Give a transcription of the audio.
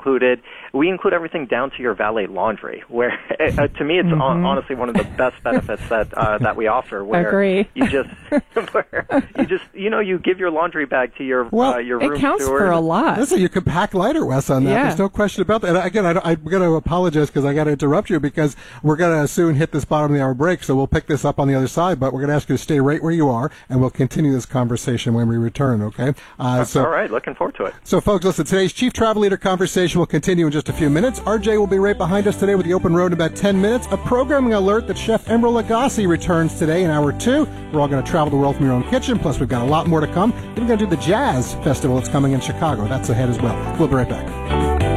included. We include everything down to your valet laundry, where to me it's honestly one of the best benefits that we offer. Where Agree. you just you give your laundry bag to your room it counts steward. for a lot. Listen, you can pack lighter, Wes, on that. Yeah. There's no question about that. And again, I'm going to apologize because I got to interrupt you because we're going to soon hit this bottom of the hour break, so we'll pick this up on the other side. But we're going to ask you to stay right where you are, and we'll continue this conversation when we return. Okay? All right, looking forward to it. So, folks, listen. Today's Chief Travel Leader conversation will continue in just a few minutes. RJ will be right behind us today with the Open Road in about 10 minutes. A programming alert that Chef Emeril Lagasse returns today in hour 2. We're all going to travel the world from your own kitchen. Plus, we've got a lot more to come. Then we're going to do the Jazz Festival that's coming in Chicago. That's ahead as well. We'll be right back.